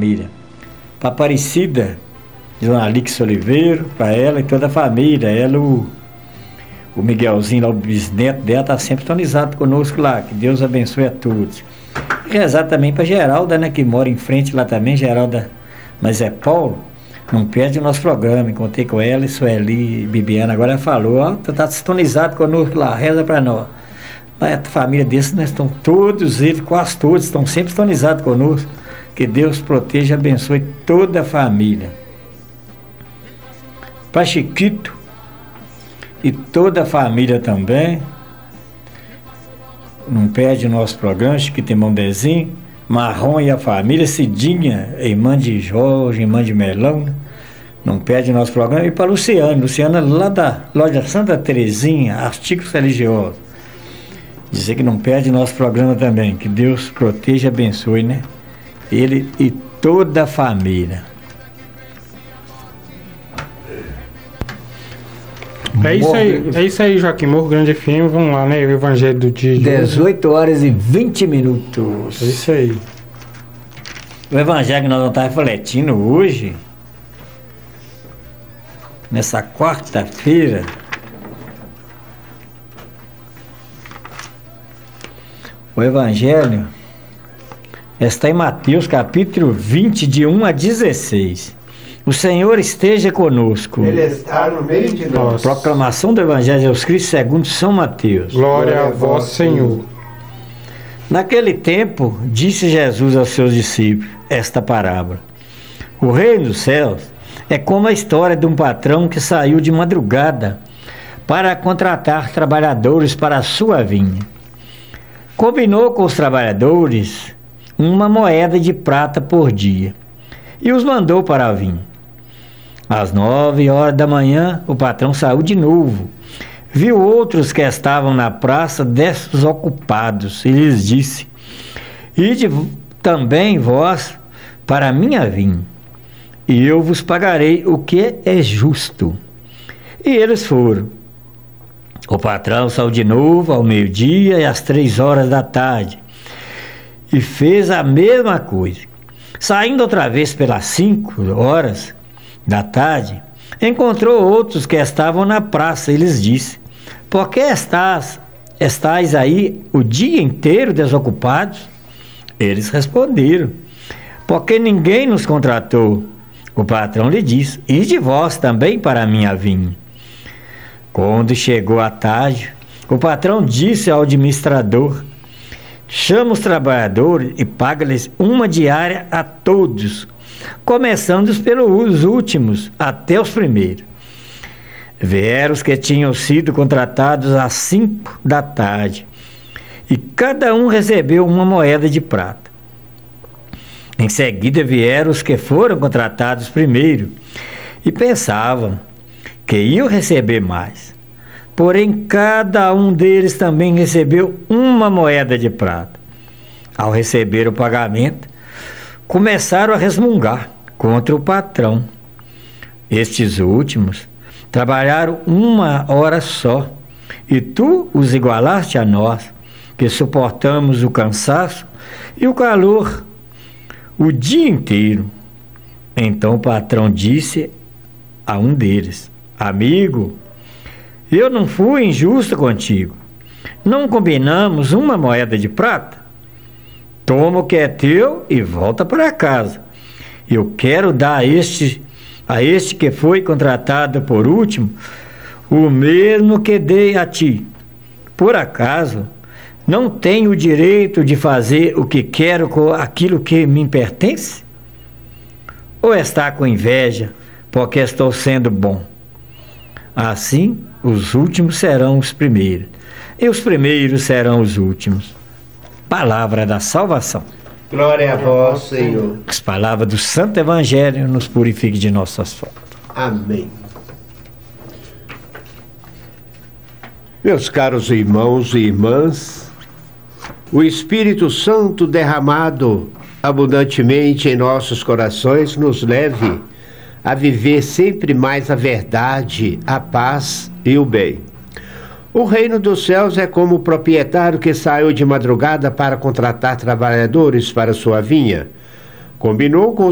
família. Para Aparecida, Dona Alix Oliveira, para ela e toda a família. Ela, o Miguelzinho, lá, o bisneto dela, está sempre sintonizado conosco lá. Que Deus abençoe a todos. E rezar também para Geralda, né, que mora em frente lá também, Geralda, mas é Paulo. Não perde o nosso programa. Encontrei com ela, Sueli e Bibiana. Agora ela falou, ó, tu tá sintonizado conosco lá, reza para nós. Mas a família desses, nós estão todos eles, quase todos, estão sempre sintonizados conosco. Que Deus proteja e abençoe toda a família. Para Chiquito e toda a família também. Não perde o nosso programa, Chiquito Irmão Dezinho, Marrom e a família, Cidinha, irmã de Jorge, irmã de Melão, né? Não perde o nosso programa. E para Luciana lá da loja Santa Terezinha, artigos religiosos. Dizer que não perde o nosso programa também. Que Deus proteja e abençoe, né? Ele e toda a família. É isso aí, Joaquim. Morro Grande FM, vamos lá, né? O Evangelho do dia de 18 horas e 20 minutos. É isso aí. O Evangelho que nós vamos estar refletindo hoje, nessa quarta-feira, o Evangelho está em Mateus capítulo 20, de 1 a 16. O Senhor esteja conosco. Ele está no meio de nós. Proclamação do Evangelho de Jesus Cristo segundo São Mateus. Glória a vós, Senhor. Naquele tempo, disse Jesus aos seus discípulos esta parábola. O reino dos céus é como a história de um patrão que saiu de madrugada para contratar trabalhadores para a sua vinha. Combinou com os trabalhadores uma moeda de prata por dia e os mandou para a vinha. Às 9 horas da manhã, o patrão saiu de novo. Viu outros que estavam na praça desocupados e lhes disse: Ide também vós para a minha vinha, e eu vos pagarei o que é justo. E eles foram. O patrão saiu de novo ao meio-dia e às 3 horas da tarde, e fez a mesma coisa. Saindo outra vez pelas 5 horas da tarde, encontrou outros que estavam na praça e lhes disse: Por que estáis aí o dia inteiro desocupados? Eles responderam: Porque ninguém nos contratou. O patrão lhe disse: Ide vós também para a minha vinha. Quando chegou a tarde, o patrão disse ao administrador: Chama os trabalhadores e paga-lhes uma diária a todos, começando pelos últimos até os primeiros. Vieram os que tinham sido contratados às 5 da tarde, e cada um recebeu uma moeda de prata. Em seguida vieram os que foram contratados primeiro, e pensavam que iam receber mais. Porém, cada um deles também recebeu uma moeda de prata. Ao receber o pagamento, começaram a resmungar contra o patrão. Estes últimos trabalharam 1 hora só, e tu os igualaste a nós, que suportamos o cansaço e o calor o dia inteiro. Então o patrão disse a um deles: Amigo, eu não fui injusto contigo. Não combinamos uma moeda de prata? Toma o que é teu e volta para casa. Eu quero dar a este que foi contratado por último o mesmo que dei a ti. Por acaso, não tenho o direito de fazer o que quero com aquilo que me pertence? Ou está com inveja porque estou sendo bom? Assim, os últimos serão os primeiros, e os primeiros serão os últimos. Palavra da salvação. Glória a vós, Senhor. As palavras do Santo Evangelho nos purifiquem de nossas faltas. Amém. Meus caros irmãos e irmãs, o Espírito Santo derramado abundantemente em nossos corações nos leve a viver sempre mais a verdade, a paz e o bem. O reino dos céus é como o proprietário que saiu de madrugada para contratar trabalhadores para sua vinha. Combinou com